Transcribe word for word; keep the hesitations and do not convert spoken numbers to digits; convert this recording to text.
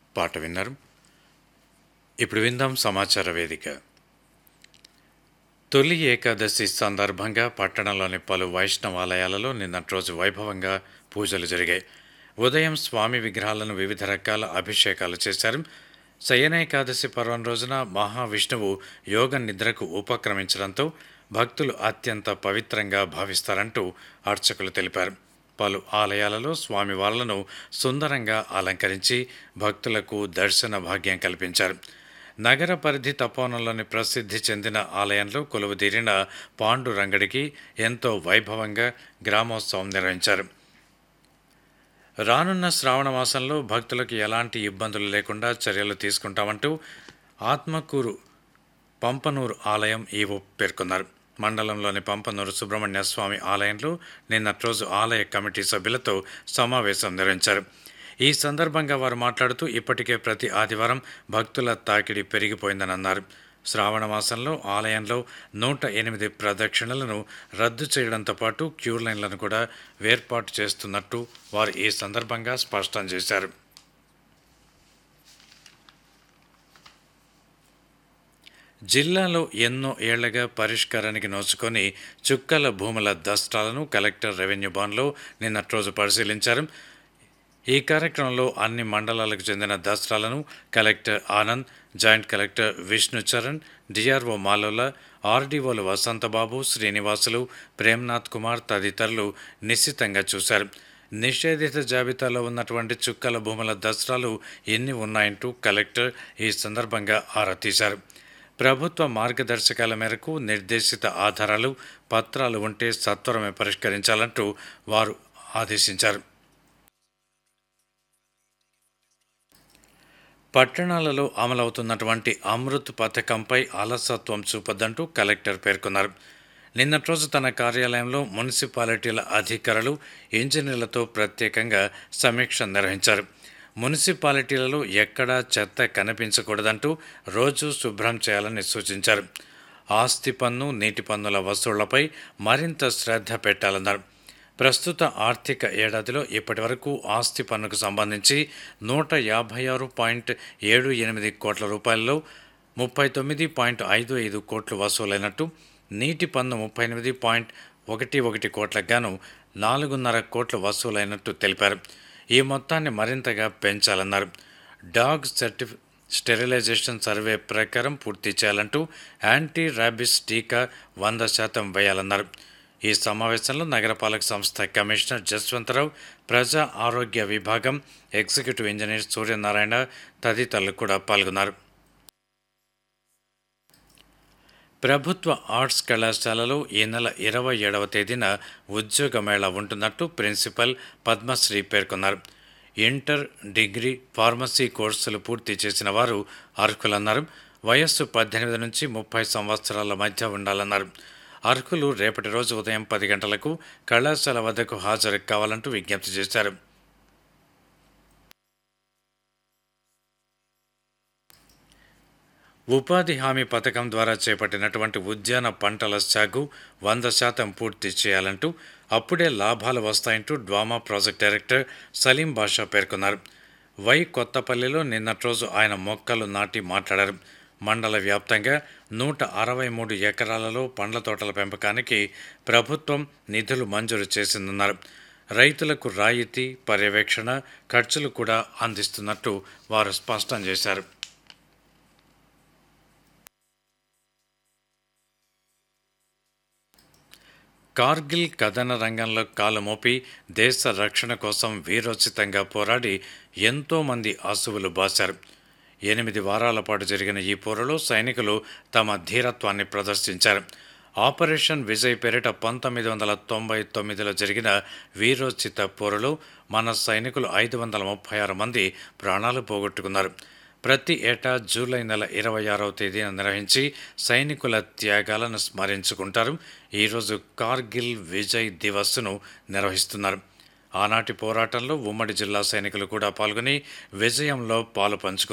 పాట విన్నారు. ఇప్పుడు విందాం సమాచార వేదిక. తొలి ఏకాదశి సందర్భంగా పట్టణంలోని పలు వైష్ణవాలయాలలో నిన్నటి రోజు వైభవంగా పూజలు జరిగాయి. ఉదయం స్వామి విగ్రహాలను వివిధ రకాల అభిషేకాలు చేశారు. శయనేకాదశి పర్వం రోజున మహావిష్ణువు యోగ నిద్రకు ఉపక్రమించడంతో భక్తులు అత్యంత పవిత్రంగా భావిస్తారంటూ అర్చకులు తెలిపారు. పలు ఆలయాలలో స్వామివార్లను సుందరంగా అలంకరించి భక్తులకు దర్శన భాగ్యం కల్పించారు. నగర పరిధి తపోవనంలోని ప్రసిద్ధి చెందిన ఆలయంలో కొలువుదీరిన పాండురంగడికి ఎంతో వైభవంగా గ్రామోత్సవం నిర్వహించారు. రానున్న శ్రావణ మాసంలో భక్తులకు ఎలాంటి ఇబ్బందులు లేకుండా చర్యలు తీసుకుంటామంటూ ఆత్మకూరు పంపనూరు ఆలయం ఈవో పేర్కొన్నారు. మండలంలోని పంపనూరు సుబ్రహ్మణ్య స్వామి ఆలయంలో నిన్నటి రోజు ఆలయ కమిటీ సభ్యులతో సమావేశం నిర్వహించారు. ఈ సందర్భంగా వారు మాట్లాడుతూ ఇప్పటికే ప్రతి ఆదివారం భక్తుల తాకిడి పెరిగిపోయిందని అన్నారు. శ్రావణ మాసంలో ఆలయంలో నూట ఎనిమిది ప్రదక్షిణలను రద్దు చేయడంతో పాటు క్యూ లైన్లను కూడా ఏర్పాటు చేస్తున్నట్టు వారు ఈ సందర్భంగా స్పష్టం చేశారు. జిల్లాలో ఎన్నో ఏళ్లగా పరిష్కారానికి నోచుకొని చుక్కల భూముల దస్త్రాలను కలెక్టర్ రెవెన్యూ భవన్లో నిన్నటి రోజు పరిశీలించారు. ఈ కార్యక్రమంలో అన్ని మండలాలకు చెందిన దస్త్రాలను collector Anand, joint collector Vishnu Charan, DRO Malola, ఆర్డీఓలు Vasantha Babu, Srinivasulu, Premnath Kumar తదితరులు నిశ్చితంగా చూశారు. నిషేధిత జాబితాలో ఉన్నటువంటి చుక్కల భూముల దస్త్రాలు ఎన్ని ఉన్నాయంటూ కలెక్టర్ ఈ సందర్భంగా ఆరా తీశారు. ప్రభుత్వ మార్గదర్శకాల మేరకు నిర్దేశిత ఆధారాలు, పత్రాలు ఉంటే సత్వరమే పరిష్కరించాలంటూ వారు ఆదేశించారు. పట్టణాలలో అమలవుతున్నటువంటి అమృత్ పథకంపై అలసత్వం చూపొద్దంటూ కలెక్టర్ పేర్కొన్నారు. నిన్నటి రోజు తన కార్యాలయంలో మున్సిపాలిటీల అధికారులు, ఇంజనీర్లతో ప్రత్యేకంగా సమీక్ష నిర్వహించారు. మున్సిపాలిటీలలో ఎక్కడా చెత్త కనిపించకూడదంటూ రోజు శుభ్రం చేయాలని సూచించారు. ఆస్తి పన్ను, నీటి పన్నుల వసూళ్లపై మరింత శ్రద్ధ పెట్టాలన్నారు. ప్రస్తుత ఆర్థిక ఏడాదిలో ఇప్పటి వరకు ఆస్తి పన్నుకు సంబంధించి నూట యాభై ఆరు పాయింట్ ఏడు ఎనిమిది కోట్ల రూపాయల్లో ముప్పై తొమ్మిది పాయింట్ ఐదు ఐదు కోట్లు వసూలైనట్టు, నీటి పన్ను ముప్పై ఎనిమిది పాయింట్ ఒకటి ఒకటి కోట్లకు గాను నాలుగున్నర కోట్లు వసూలైనట్టు తెలిపారు. ఈ మొత్తాన్ని మరింతగా పెంచాలన్నారు. డాగ్ సర్టిఫి స్టెరిలైజేషన్ సర్వే ప్రకారం పూర్తి చేయాలంటూ యాంటీ ర్యాబిస్ టీకా వంద శాతం వేయాలన్నారు. ఈ సమావేశంలో నగరపాలక సంస్థ కమిషనర్ జస్వంతరావు, ప్రజా ఆరోగ్య విభాగం ఎగ్జిక్యూటివ్ ఇంజనీర్ సూర్యనారాయణ తదితరులు కూడా పాల్గొన్నారు. ప్రభుత్వ ఆర్ట్స్ కళాశాలలో ఈ నెల ఇరవై ఏడవ తేదీన ఉద్యోగ మేళా ఉంటున్నట్టు ప్రిన్సిపల్ పద్మశ్రీ పేర్కొన్నారు. ఇంటర్, డిగ్రీ, ఫార్మసీ కోర్సులు పూర్తి చేసిన వారు అర్హులన్నారు. వయస్సు పద్దెనిమిది నుంచి ముప్పై సంవత్సరాల మధ్య ఉండాలన్నారు. అర్హులు రేపటి రోజు ఉదయం పది గంటలకు కళాశాల వద్దకు హాజరు కావాలంటూ విజ్ఞప్తి చేశారు. ఉపాధి హామీ పథకం ద్వారా చేపట్టినటువంటి ఉద్యాన పంటల సాగు వంద శాతం పూర్తి చేయాలంటూ, అప్పుడే లాభాలు వస్తాయంటూ డ్వామా ప్రాజెక్ట్ డైరెక్టర్ సలీం బాషా పేర్కొన్నారు. వై కొత్తపల్లిలో నిన్నటి రోజు ఆయన మొక్కలు నాటి మాట్లాడారు. మండల వ్యాప్తంగా నూట అరవై మూడు ఎకరాలలో పండ్ల తోటల పెంపకానికి ప్రభుత్వం నిధులు మంజూరు చేసిందన్నారు. రైతులకు రాయితీ, పర్యవేక్షణ ఖర్చులు కూడా అందిస్తున్నట్టు వారు స్పష్టం చేశారు. కార్గిల్ కథన రంగంలో కాలు మోపి దేశ రక్షణ కోసం వీరోచితంగా పోరాడి ఎంతోమంది అసువులు బాశారు. ఎనిమిది వారాల పాటు జరిగిన ఈ పోరులో సైనికులు తమ ధీరత్వాన్ని ప్రదర్శించారు. ఆపరేషన్ విజయ్ పేరిట పంతొమ్మిది వందల తొంభై తొమ్మిదిలో జరిగిన వీరోచిత పోరులో మన సైనికులు ఐదు వందల ముప్పై ఆరు మంది ప్రాణాలు పోగొట్టుకున్నారు. ప్రతి ఏటా జూలై నెల ఇరవై ఆరవ తేదీన నిర్వహించి సైనికుల త్యాగాలను స్మరించుకుంటారు. ఈరోజు కార్గిల్ విజయ్ దివస్ను నిర్వహిస్తున్నారు. ఆనాటి పోరాటంలో ఉమ్మడి జిల్లా సైనికులు కూడా పాల్గొని విజయంలో పాలు పంచుకున్నారు.